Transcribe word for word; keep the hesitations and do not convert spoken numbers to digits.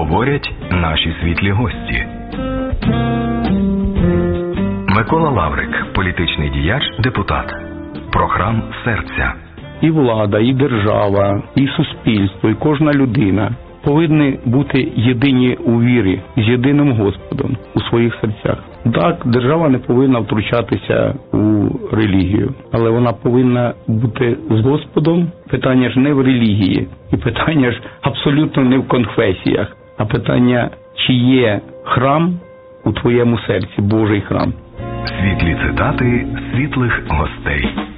говорять наші світлі гості. Микола Лаврик, політичний діяч, депутат. Про храм серця. І влада, і держава, і суспільство, і кожна людина повинні бути єдині у вірі, з єдиним Господом у своїх серцях. Так, держава не повинна втручатися у релігію, але вона повинна бути з Господом. Питання ж не в релігії, і питання ж абсолютно не в конфесіях, а питання, чи є храм у твоєму серці, Божий храм. Світлі цитати світлих гостей.